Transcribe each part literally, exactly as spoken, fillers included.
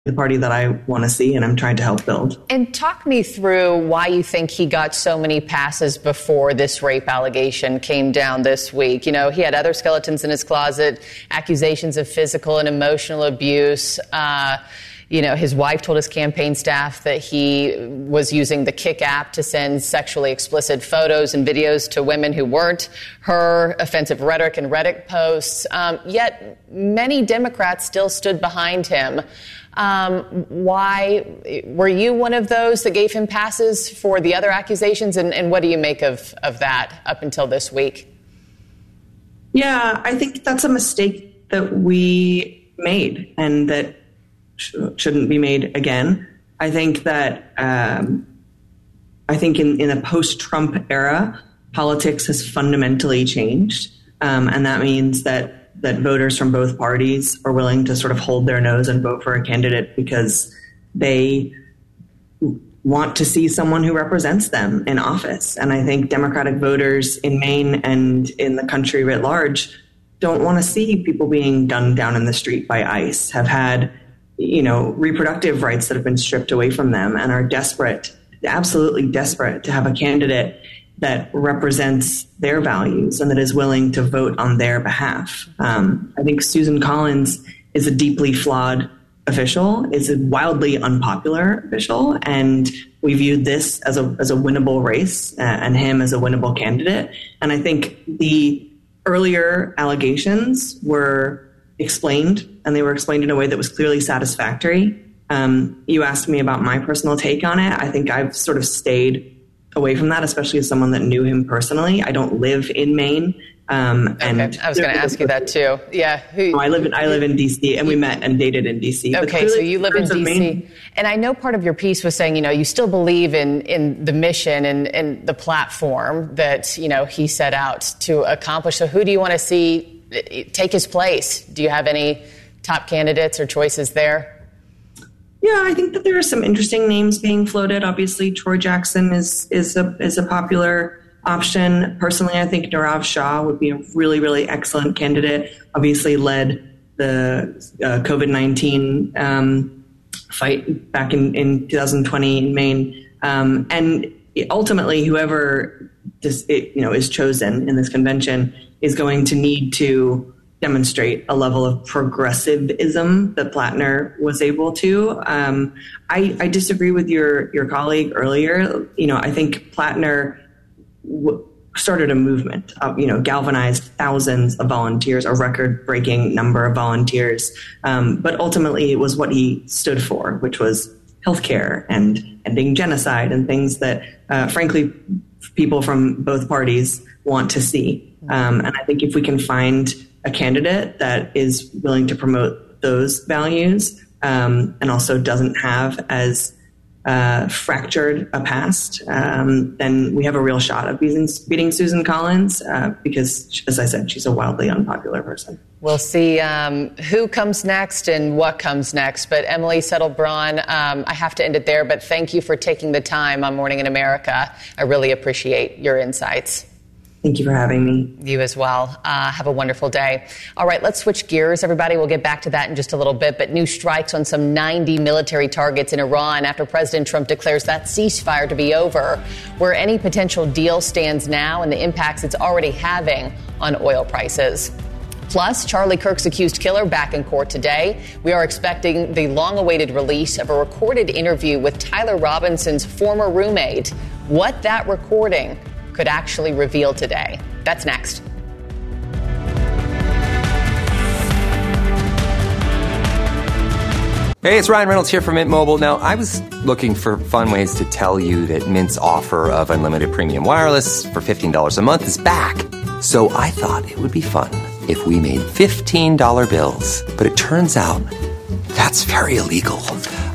the party that I want to see and I'm trying to help build. And talk me through why you think he got so many passes before this rape allegation came down this week. You know, he had other skeletons in his closet, accusations of physical and emotional abuse. Uh, you know, his wife told his campaign staff that he was using the Kik app to send sexually explicit photos and videos to women who weren't her, offensive rhetoric and Reddit posts. Um, yet many Democrats still stood behind him. Um, why were you one of those that gave him passes for the other accusations? And, and what do you make of, of that up until this week? Yeah, I think that's a mistake that we made and that sh- shouldn't be made again. I think that um, I think in, in a post-Trump era, politics has fundamentally changed. Um, and that means that that voters from both parties are willing to sort of hold their nose and vote for a candidate because they want to see someone who represents them in office. And I think Democratic voters in Maine and in the country writ large don't want to see people being gunned down in the street by ICE, have had, you know, reproductive rights that have been stripped away from them and are desperate, absolutely desperate to have a candidate that represents their values and that is willing to vote on their behalf. Um, I think Susan Collins is a deeply flawed official, is a wildly unpopular official, and we viewed this as a as a winnable race uh, and him as a winnable candidate. And I think the earlier allegations were explained, and they were explained in a way that was clearly satisfactory. Um, you asked me about my personal take on it. I think I've sort of stayed away from that, especially as someone that knew him personally. I don't live in Maine. Um, and okay. I was going to ask you that too. Yeah. Who, I live in, I live in D C and we met and dated in D C. Okay. So you live in D C. Maine, and I know part of your piece was saying, you know, you still believe in, in the mission and, and the platform that, you know, he set out to accomplish. So who do you want to see take his place? Do you have any top candidates or choices there? Yeah, I think that there are some interesting names being floated. Obviously, Troy Jackson is is a is a popular option. Personally, I think Nirav Shah would be a really, really excellent candidate. Obviously, led the uh, COVID nineteen um, fight back in, in twenty twenty in Maine, um, and ultimately, whoever just, it, you know is chosen in this convention is going to need to demonstrate a level of progressivism that Plattner was able to. Um, I, I disagree with your your colleague earlier. You know, I think Plattner w- started a movement, uh, you know, galvanized thousands of volunteers, a record-breaking number of volunteers. Um, but ultimately, it was what he stood for, which was healthcare and ending genocide and things that, uh, frankly, people from both parties want to see. Um, and I think if we can find a candidate that is willing to promote those values um, and also doesn't have as uh, fractured a past, um, then we have a real shot of beating, beating Susan Collins uh, because, as I said, she's a wildly unpopular person. We'll see um, who comes next and what comes next. But Emily Settle-Braun, um, I have to end it there, but thank you for taking the time on Morning in America. I really appreciate your insights. Thank you for having me. You as well. Uh, have a wonderful day. All right, let's switch gears, everybody. We'll get back to that in just a little bit. But new strikes on some ninety military targets in Iran after President Trump declares that ceasefire to be over, where any potential deal stands now and the impacts it's already having on oil prices. Plus, Charlie Kirk's accused killer back in court today. We are expecting the long-awaited release of a recorded interview with Tyler Robinson's former roommate. What that recording could actually reveal today. That's next. Hey, it's Ryan Reynolds here from Mint Mobile. Now, I was looking for fun ways to tell you that Mint's offer of unlimited premium wireless for fifteen dollars a month is back. So I thought it would be fun if we made fifteen dollar bills. But it turns out that's very illegal.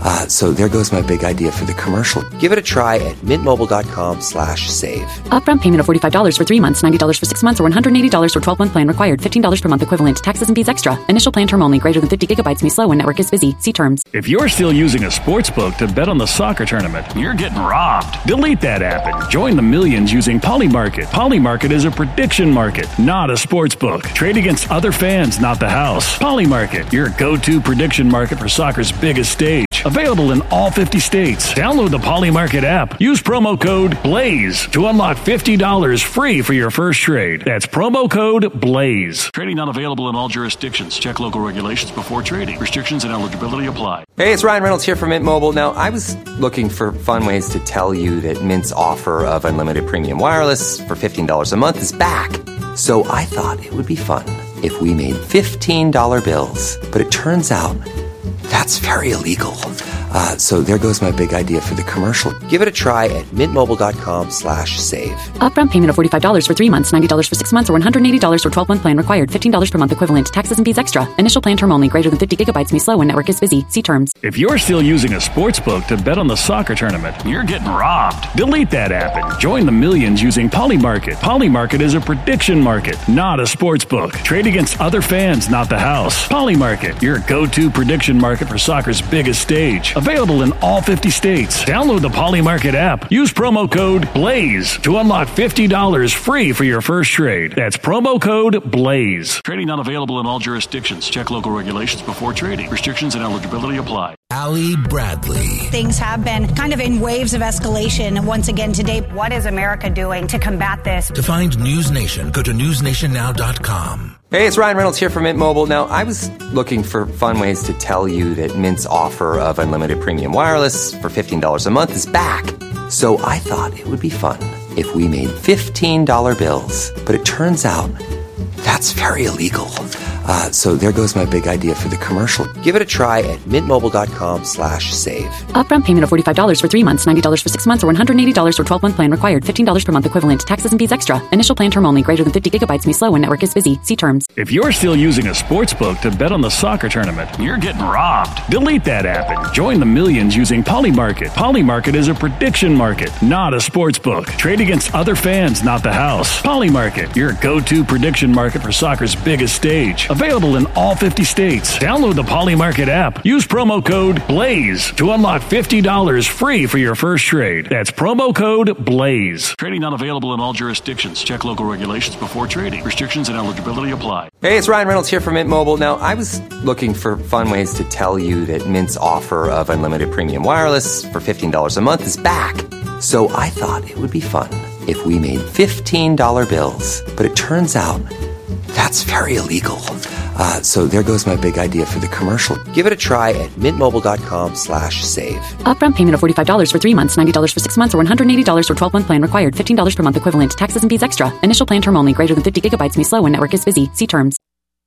Uh, so there goes my big idea for the commercial. Give it a try at mintmobile.com slash save. Upfront payment of forty-five dollars for three months, ninety dollars for six months, or one hundred eighty dollars for twelve-month plan required. fifteen dollars per month equivalent. Taxes and fees extra. Initial plan term only. Greater than fifty gigabytes may slow when network is busy. See terms. If you're still using a sports book to bet on the soccer tournament, you're getting robbed. Delete that app and join the millions using Polymarket. Polymarket is a prediction market, not a sports book. Trade against other fans, not the house. Polymarket, your go-to prediction market for soccer's biggest stage. Available in all fifty states. Download the Polymarket app. Use promo code BLAZE to unlock fifty dollars free for your first trade. That's promo code BLAZE. Trading not available in all jurisdictions. Check local regulations before trading. Restrictions and eligibility apply. Hey, it's Ryan Reynolds here from Mint Mobile. Now, I was looking for fun ways to tell you that Mint's offer of unlimited premium wireless for fifteen dollars a month is back. So I thought it would be fun if we made fifteen dollar bills. But it turns out that's very illegal. Uh, so there goes my big idea for the commercial. Give it a try at mintmobile.com slash save. Upfront payment of forty-five dollars for three months, ninety dollars for six months, or one hundred eighty dollars for twelve-month plan required. fifteen dollars per month equivalent. Taxes and fees extra. Initial plan term only. Greater than fifty gigabytes may slow when network is busy. See terms. If you're still using a sports book to bet on the soccer tournament, you're getting robbed. Delete that app and join the millions using Polymarket. Polymarket is a prediction market, not a sports book. Trade against other fans, not the house. Polymarket, your go-to prediction market for soccer's biggest stage. Available in all fifty states. Download the Polymarket app. Use promo code BLAZE to unlock fifty dollars free for your first trade. That's promo code BLAZE. Trading not available in all jurisdictions. Check local regulations before trading. Restrictions and eligibility apply. Ali Bradley. Things have been kind of in waves of escalation once again today. What is America doing to combat this? To find News Nation, go to news nation now dot com. Hey, it's Ryan Reynolds here from Mint Mobile. Now, I was looking for fun ways to tell you that Mint's offer of unlimited premium wireless for fifteen dollars a month is back. So I thought it would be fun if we made fifteen dollar bills. But it turns out that's very illegal. Uh, so there goes my big idea for the commercial. Give it a try at mintmobile.com slash save. Upfront payment of forty-five dollars for three months, ninety dollars for six months, or one hundred eighty dollars for twelve-month plan required. fifteen dollars per month equivalent. Taxes and fees extra. Initial plan term only. Greater than fifty gigabytes may slow when network is busy. See terms. If you're still using a sports book to bet on the soccer tournament, you're getting robbed. Delete that app and join the millions using Polymarket. Polymarket is a prediction market, not a sports book. Trade against other fans, not the house. Polymarket, your go-to prediction market for soccer's biggest stage. Available in all fifty states. Download the Polymarket app. Use promo code BLAZE to unlock fifty dollars free for your first trade. That's promo code BLAZE. Trading not available in all jurisdictions. Check local regulations before trading. Restrictions and eligibility apply. Hey, it's Ryan Reynolds here from Mint Mobile. Now, I was looking for fun ways to tell you that Mint's offer of unlimited premium wireless for fifteen dollars a month is back. So I thought it would be fun if we made fifteen dollar bills. But it turns out that's very illegal. Uh, so there goes my big idea for the commercial. Give it a try at mintmobile.com slash save. Upfront payment of forty-five dollars for three months, ninety dollars for six months, or one hundred eighty dollars for twelve-month plan required. fifteen dollars per month equivalent. Taxes and fees extra. Initial plan term only. Greater than fifty gigabytes may slow when network is busy. See terms.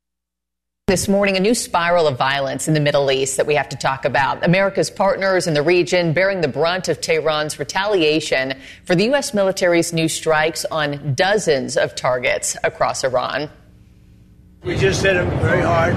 This morning, a new spiral of violence in the Middle East that we have to talk about. America's partners in the region bearing the brunt of Tehran's retaliation for the U S military's new strikes on dozens of targets across Iran. We just hit them very hard,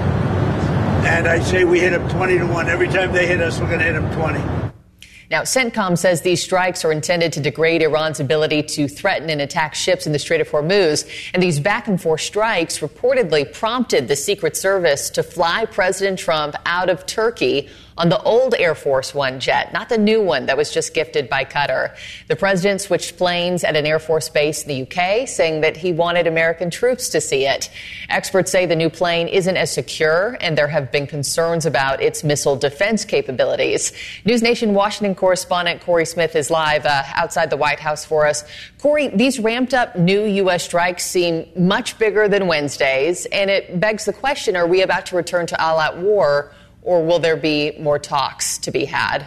and I say we hit them twenty to one. Every time they hit us, we're going to hit them twenty. Now, CENTCOM says these strikes are intended to degrade Iran's ability to threaten and attack ships in the Strait of Hormuz. And these back-and-forth strikes reportedly prompted the Secret Service to fly President Trump out of Turkey on the old Air Force One jet, not the new one that was just gifted by Qatar. The president switched planes at an Air Force base in the U K, saying that he wanted American troops to see it. Experts say the new plane isn't as secure, and there have been concerns about its missile defense capabilities. News Nation Washington correspondent Corey Smith is live uh, outside the White House for us. Corey, these ramped-up new U S strikes seem much bigger than Wednesday's, and it begs the question, are we about to return to all-out war, or will there be more talks to be had?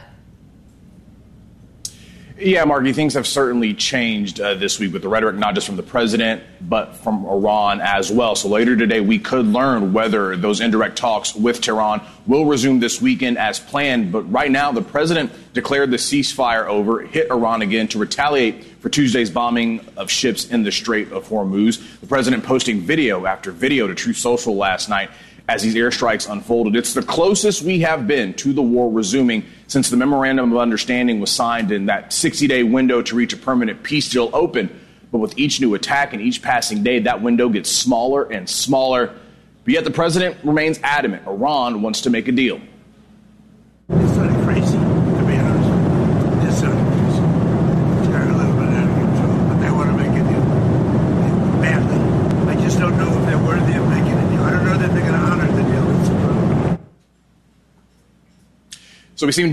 Yeah, Margie, things have certainly changed uh, this week with the rhetoric, not just from the president, but from Iran as well. So later today, we could learn whether those indirect talks with Tehran will resume this weekend as planned. But right now, the president declared the ceasefire over, hit Iran again to retaliate for Tuesday's bombing of ships in the Strait of Hormuz. The president posting video after video to Truth Social last night, as these airstrikes unfolded. It's the closest we have been to the war resuming since the Memorandum of Understanding was signed and that sixty-day window to reach a permanent peace deal opened. But with each new attack and each passing day, that window gets smaller and smaller. But yet the president remains adamant. Iran wants to make a deal. It's sort of crazy, to be honest. It's sort of crazy. They're a little bit out of control, but they want to make a deal badly. I just don't know if they're worthy of making a deal. I don't know that they're going to honor the deal. So we seem